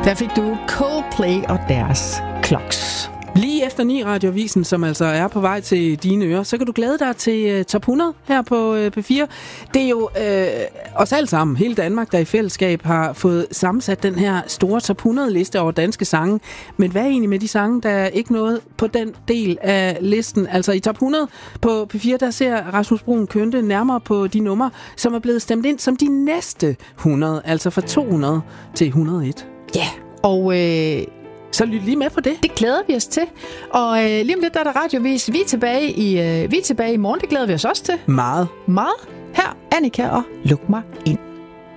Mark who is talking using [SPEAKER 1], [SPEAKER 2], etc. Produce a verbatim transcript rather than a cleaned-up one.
[SPEAKER 1] Der fik du Coldplay og deres Clocks.
[SPEAKER 2] Lige efter ni Radioavisen, som altså er på vej til dine ører, så kan du glæde dig til uh, Top hundrede her på uh, P fire. Det er jo uh, os alle sammen, hele Danmark, der i fællesskab har fået sammensat den her store Top hundrede-liste over danske sange. Men hvad er egentlig med de sange, der er ikke noget på den del af listen? Altså i Top hundrede på P fire, der ser Rasmus Bruun Kjønte nærmere på de numre, som er blevet stemt ind som de næste hundrede, altså fra to hundrede til et hundrede og et.
[SPEAKER 1] Ja, yeah. og... Øh
[SPEAKER 2] Så lyt lige med på det.
[SPEAKER 1] Det glæder vi os til. Og øh, lige om lidt, der er der radiovis. Vi er tilbage i, øh, vi er tilbage i morgen. Det glæder vi os også til.
[SPEAKER 2] Meget.
[SPEAKER 1] Meget. Her, Annika og Luk mig ind.